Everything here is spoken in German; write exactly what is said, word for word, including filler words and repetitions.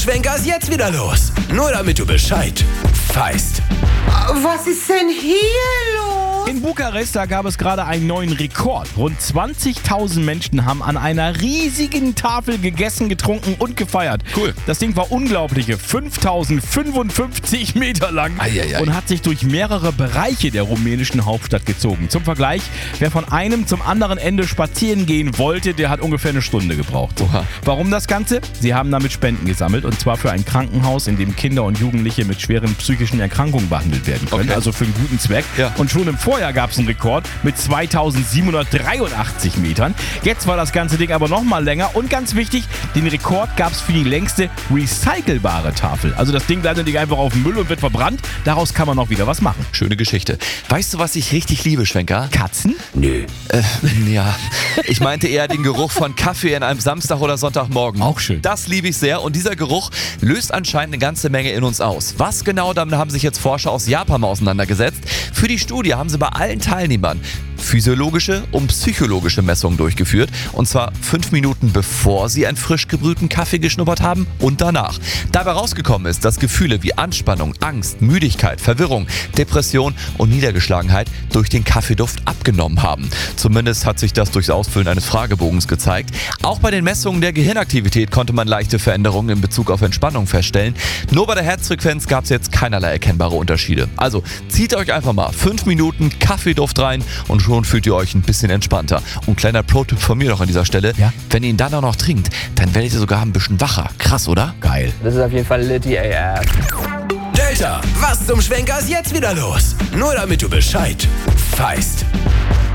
Schwenker ist jetzt wieder los. Nur damit du Bescheid weißt. Was ist denn hier los? In Bukarest, da gab es gerade einen neuen Rekord. Rund zwanzigtausend Menschen haben an einer riesigen Tafel gegessen, getrunken und gefeiert. Cool. Das Ding war unglaubliche fünftausendfünfundfünfzig Meter lang Eieiei. und hat sich durch mehrere Bereiche der rumänischen Hauptstadt gezogen. Zum Vergleich, wer von einem zum anderen Ende spazieren gehen wollte, der hat ungefähr eine Stunde gebraucht. Oha. Warum das Ganze? Sie haben damit Spenden gesammelt, und zwar für ein Krankenhaus, in dem Kinder und Jugendliche mit schweren psychischen Erkrankungen behandelt werden können. Okay. Also für einen guten Zweck. Ja. Und schon im Vorjahr gab es einen Rekord mit zweitausendsiebenhundertdreiundachtzig Metern. Jetzt war das ganze Ding aber noch mal länger, und ganz wichtig, den Rekord gab es für die längste recycelbare Tafel. Also das Ding landet nicht einfach auf dem Müll und wird verbrannt. Daraus kann man noch wieder was machen. Schöne Geschichte. Weißt du, was ich richtig liebe, Schwenker? Katzen? Nö. Äh, ja, ich meinte eher den Geruch von Kaffee an einem Samstag oder Sonntagmorgen. Auch schön. Das liebe ich sehr, und dieser Geruch löst anscheinend eine ganze Menge in uns aus. Was genau, damit haben sich jetzt Forscher aus Japan mal auseinandergesetzt. Für die Studie haben sie bei allen Teilnehmern physiologische und psychologische Messungen durchgeführt, und zwar fünf Minuten bevor sie einen frisch gebrühten Kaffee geschnuppert haben und danach. Dabei rausgekommen ist, dass Gefühle wie Anspannung, Angst, Müdigkeit, Verwirrung, Depression und Niedergeschlagenheit durch den Kaffeeduft abgenommen haben. Zumindest hat sich das durchs Ausfüllen eines Fragebogens gezeigt. Auch bei den Messungen der Gehirnaktivität konnte man leichte Veränderungen in Bezug auf Entspannung feststellen. Nur bei der Herzfrequenz gab es jetzt keinerlei erkennbare Unterschiede. Also zieht euch einfach mal fünf Minuten Kaffeeduft rein und schon fühlt ihr euch ein bisschen entspannter. Und kleiner Pro-Tipp von mir noch an dieser Stelle: Ja? Wenn ihr ihn dann auch noch trinkt, dann werdet ihr sogar ein bisschen wacher. Krass, oder? Geil. Das ist auf jeden Fall Litty A F. Delta, was zum Schwenker ist jetzt wieder los? Nur damit du Bescheid weißt.